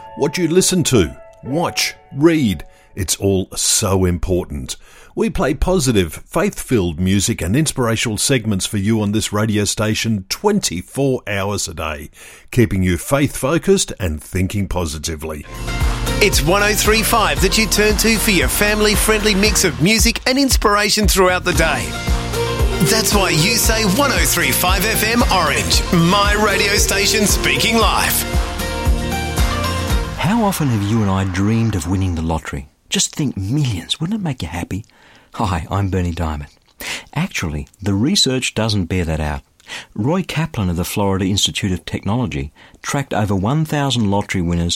what you listen to, watch, read. It's all so important. We play positive, faith-filled music and inspirational segments for you on this radio station 24 hours a day, keeping you faith-focused and thinking positively. It's 103.5 that you turn to for your family-friendly mix of music and inspiration throughout the day. That's why you say 103.5 FM Orange, my radio station speaking life. How often have you and I dreamed of winning the lottery? Just think millions. Wouldn't it make you happy? Hi, I'm Bernie Diamond. Actually, the research doesn't bear that out. Roy Kaplan of the Florida Institute of Technology tracked over 1,000 lottery winners